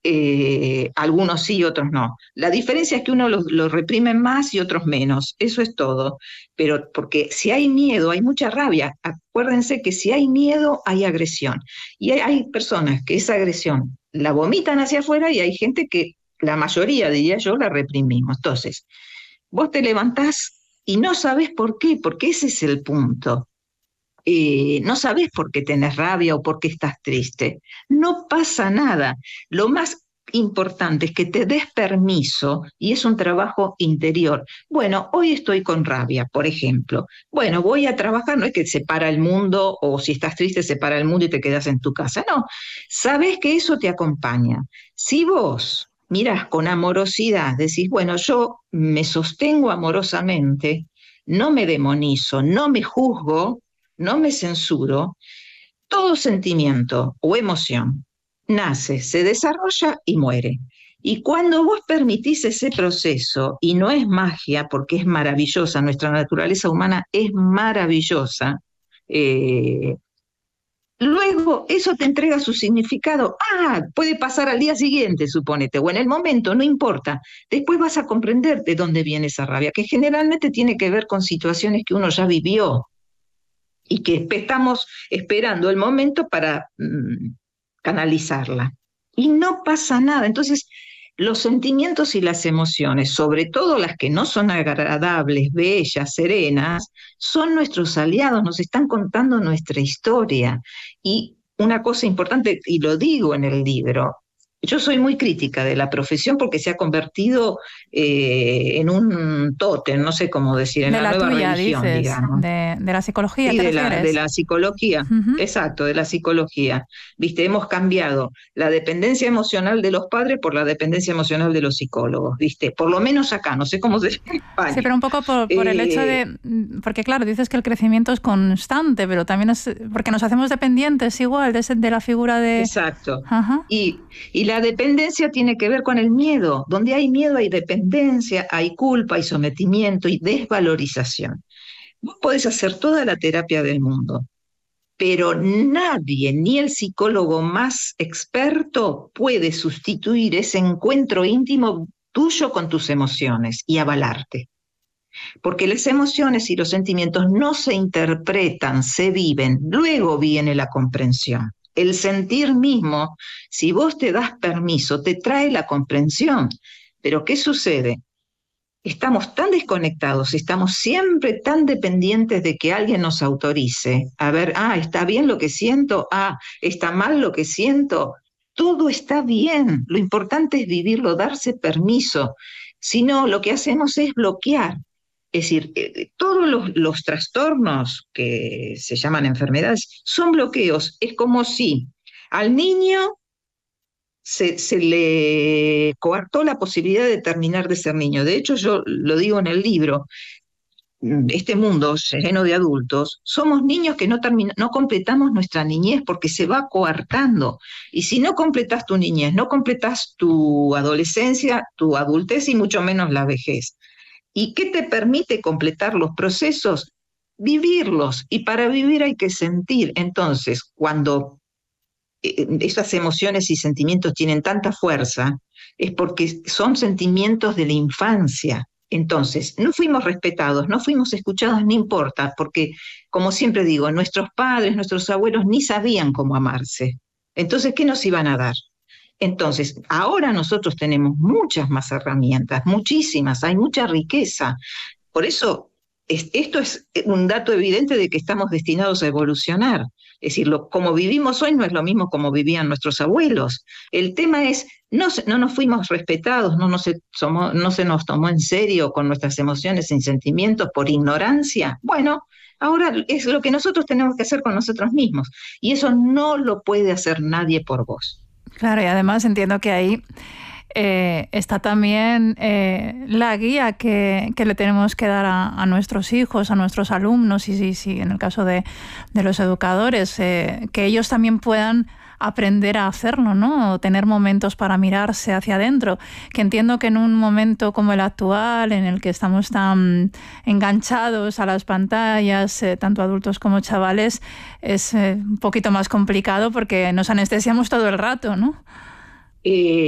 algunos sí, otros no. La diferencia es que uno lo reprime más y otros menos, eso es todo. Pero porque si hay miedo, hay mucha rabia. Acuérdense que si hay miedo, hay agresión. Y hay personas que esa agresión la vomitan hacia afuera y hay gente que, la mayoría, diría yo, la reprimimos. Entonces, vos te levantás y no sabés por qué, porque ese es el punto. No sabés por qué tenés rabia o por qué estás triste. No pasa nada. Lo más importante es que te des permiso y es un trabajo interior. Bueno, hoy estoy con rabia, por ejemplo. Bueno, voy a trabajar, no es que se para el mundo o si estás triste se para el mundo y te quedas en tu casa. No, sabés que eso te acompaña. Si vos mirás con amorosidad, decís, bueno, yo me sostengo amorosamente, no me demonizo, no me juzgo, no me censuro, todo sentimiento o emoción nace, se desarrolla y muere. Y cuando vos permitís ese proceso, y no es magia porque es maravillosa, nuestra naturaleza humana es maravillosa, eh, luego eso te entrega su significado. Ah, puede pasar al día siguiente, supónete, o en el momento, no importa. Después vas a comprender de dónde viene esa rabia, que generalmente tiene que ver con situaciones que uno ya vivió y que estamos esperando el momento para canalizarla. Y no pasa nada. Entonces, los sentimientos y las emociones, sobre todo las que no son agradables, bellas, serenas, son nuestros aliados, nos están contando nuestra historia. Y una cosa importante, y lo digo en el libro, yo soy muy crítica de la profesión porque se ha convertido en un tótem, no sé cómo decir, en De la la nueva tuya, religión, dices, digamos. de la psicología, Sí, ¿te de refieres? la psicología, Ujú. exacto, de la psicología. Viste, hemos cambiado la dependencia emocional de los padres por la dependencia emocional de los psicólogos, viste, por lo menos acá, no sé cómo se llama en Sí, España. pero un poco por el hecho Eh, de... Porque claro, dices que el crecimiento es constante, pero también es porque nos hacemos dependientes igual de la figura de... exacto. Ajá. Y la dependencia tiene que ver con el miedo. Donde hay miedo hay dependencia, hay culpa, hay sometimiento y desvalorización. Vos podés hacer toda la terapia del mundo, pero nadie, ni el psicólogo más experto, puede sustituir ese encuentro íntimo tuyo con tus emociones y avalarte. Porque las emociones y los sentimientos no se interpretan, se viven, luego viene la comprensión. El sentir mismo, si vos te das permiso, te trae la comprensión. Pero ¿qué sucede? Estamos tan desconectados, estamos siempre tan dependientes de que alguien nos autorice. A ver, está bien lo que siento, está mal lo que siento. Todo está bien, lo importante es vivirlo, darse permiso. Si no, lo que hacemos es bloquear. Es decir, todos los trastornos que se llaman enfermedades son bloqueos. Es como si al niño se le coartó la posibilidad de terminar de ser niño. De hecho, yo lo digo en el libro, este mundo lleno de adultos, somos niños que no completamos nuestra niñez porque se va coartando. Y si no completas tu niñez, no completas tu adolescencia, tu adultez y mucho menos la vejez. ¿Y qué te permite completar los procesos? Vivirlos. Y para vivir hay que sentir. Entonces, cuando esas emociones y sentimientos tienen tanta fuerza, es porque son sentimientos de la infancia. Entonces, no fuimos respetados, no fuimos escuchados, no importa, porque, como siempre digo, nuestros padres, nuestros abuelos ni sabían cómo amarse. Entonces, ¿qué nos iban a dar? Entonces, ahora nosotros tenemos muchas más herramientas, muchísimas, hay mucha riqueza. Por eso, esto es un dato evidente de que estamos destinados a evolucionar. Es decir, como vivimos hoy no es lo mismo como vivían nuestros abuelos. El tema es, no nos fuimos respetados, no se nos tomó en serio con nuestras emociones y sentimientos por ignorancia. Bueno, ahora es lo que nosotros tenemos que hacer con nosotros mismos. Y eso no lo puede hacer nadie por vos. Claro, y además entiendo que ahí está también la guía que le tenemos que dar a nuestros hijos, a nuestros alumnos y en el caso de los educadores, que ellos también puedan aprender a hacerlo, ¿no? Tener momentos para mirarse hacia adentro, que entiendo que en un momento como el actual, en el que estamos tan enganchados a las pantallas, tanto adultos como chavales, es un poquito más complicado porque nos anestesiamos todo el rato, ¿no?